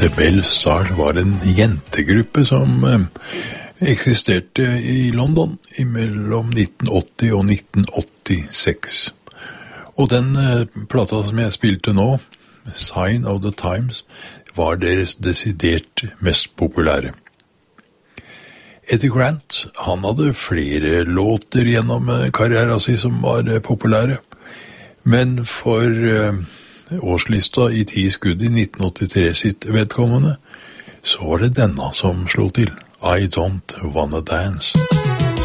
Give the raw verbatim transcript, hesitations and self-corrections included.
The Bell Stars var en jentegruppe som eh, eksisterte i London mellom nitten åtti og nitten åttiseks. Og den eh, plata som jeg spilte nå, Sign of the Times, var deres desidert mest populære. Eddie Grant, han hadde flere låter gjennom karrieren sin som var eh, populære, men for eh, årslista i ti skudd i nitten åttitre sitt vedkommende, så var det denne som slo til. I Don't Wanna Dance.